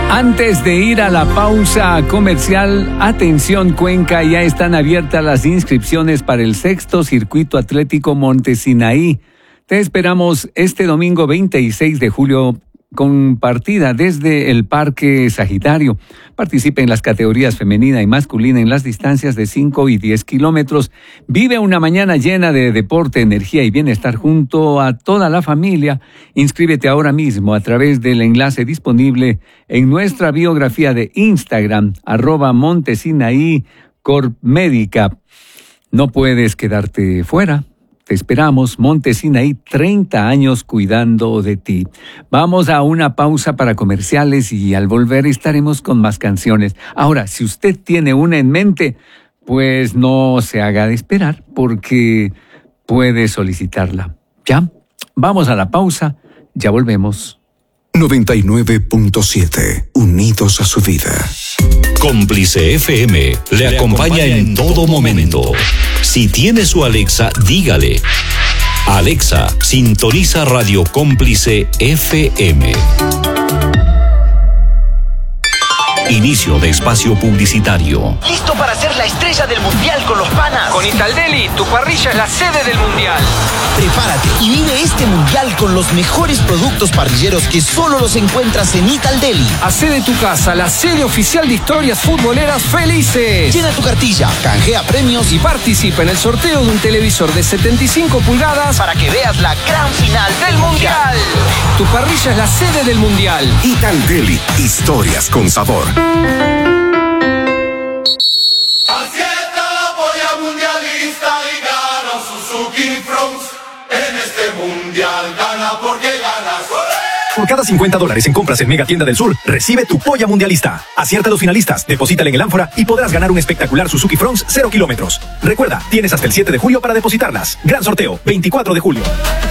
Antes de ir a la pausa comercial, atención Cuenca, ya están abiertas las inscripciones para el 6º Circuito Atlético Monte Sinaí. Te esperamos este domingo 26 de julio con partida desde el Parque Sagitario. Participe en las categorías femenina y masculina en las distancias de 5 y 10 kilómetros. Vive una mañana llena de deporte, energía y bienestar junto a toda la familia. Inscríbete ahora mismo a través del enlace disponible en nuestra biografía de Instagram, @Montesinaí Corp Médica. No puedes quedarte fuera. Te esperamos, Monte Sinaí, 30 años cuidando de ti. Vamos a una pausa para comerciales y al volver estaremos con más canciones. Ahora, si usted tiene una en mente, pues no se haga de esperar porque puede solicitarla. ¿Ya? Vamos a la pausa, ya volvemos. 99.7, unidos a su vida. Cómplice FM le acompaña en todo momento. Si tiene su Alexa, dígale: Alexa, sintoniza Radio Cómplice FM. Inicio de espacio publicitario. ¿Listo para ser la estrella del mundial con los panas? Con Italdeli, tu parrilla es la sede del mundial. Prepárate y vive este mundial con los mejores productos parrilleros que solo los encuentras en Italdeli. Hacé de tu casa la sede oficial de historias futboleras felices. Llena tu cartilla, canjea premios y participa en el sorteo de un televisor de 75 pulgadas para que veas la gran final del mundial. Tu parrilla es la sede del mundial. Italdeli, historias con sabor. Por cada $50 en compras en Mega Tienda del Sur, recibe tu polla mundialista. Acierta a los finalistas, deposítale en el ánfora y podrás ganar un espectacular Suzuki Fronx 0 kilómetros. Recuerda, tienes hasta el 7 de julio para depositarlas. Gran sorteo, 24 de julio.